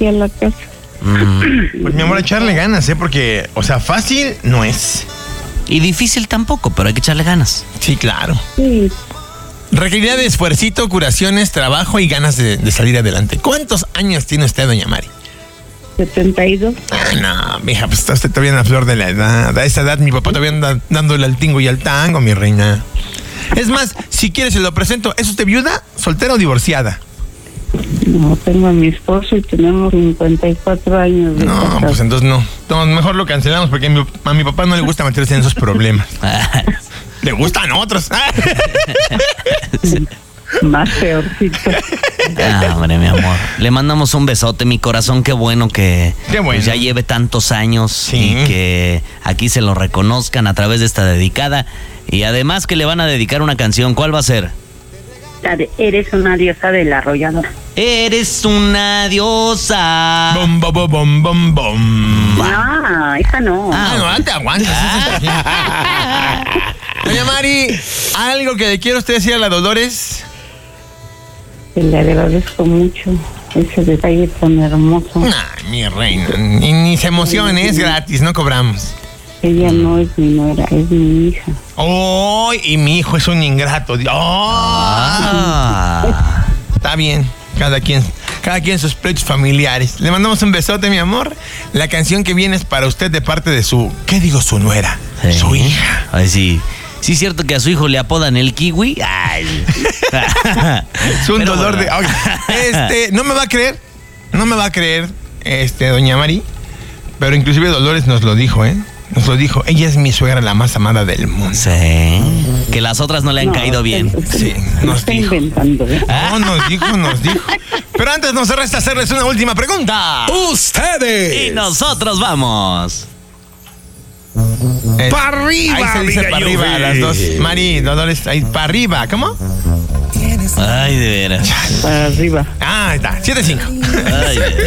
aquí a la casa. Pues mi amor, echarle ganas, porque, o sea, fácil no es. Y difícil tampoco, pero hay que echarle ganas. Sí, claro. Sí, Requeriría de esfuercito, curaciones, trabajo y ganas de salir adelante. ¿Cuántos años tiene usted, doña Mari? 72. No, mija, pues está usted todavía en la flor de la edad. A esa edad mi papá todavía anda dándole al tingo y al tango, mi reina. Es más, si quiere se lo presento. ¿Es usted viuda, soltera o divorciada? No, tengo a mi esposo y tenemos 54 años de No, casados. pues entonces no. No, mejor lo cancelamos porque a mi papá no le gusta meterse en esos problemas. Le gustan otros. Más peorcito. Hombre, mi amor. Le mandamos un besote, mi corazón. Qué bueno que Qué bueno. pues, ya lleve tantos años Sí. y que aquí se lo reconozcan a través de esta dedicada. Y además que le van a dedicar una canción. ¿Cuál va a ser? La de Eres una diosa de la arrolladora. Eres una diosa. Bom, bom, bom, bom, bom, bom. No, esa no. No te aguantas. Doña Mari, ¿algo que le quiero usted decir a la Dolores? Que le agradezco mucho ese detalle tan hermoso. Ay, mi reina, ni se emocione, es gratis, no cobramos. Ella no es mi nuera, es mi hija. ¡Oh! Y mi hijo es un ingrato. Está bien, cada quien sus pleitos familiares. Le mandamos un besote, mi amor. La canción que viene es para usted de parte de su, ¿qué digo? Su nuera, Sí. su hija. Ay, sí. Sí es cierto que a su hijo le apodan el kiwi. Ay. Es un Pero dolor bueno. de... no me va a creer, doña Mari, pero inclusive Dolores nos lo dijo, Nos lo dijo. Ella es mi suegra, la más amada del mundo. Sí. Que las otras no le han caído bien. Sí, nos está dijo. inventando, No, nos dijo. Pero antes nos resta hacerles una última pregunta. Ustedes. Y nosotros vamos. ¡Para arriba! Ahí se dice amiga para arriba, Yubi. las dos. Mari, Dolores, ahí para arriba. ¿Cómo? Ay, de veras. para arriba. Ah, ahí está. 7-5. Ay, de veras.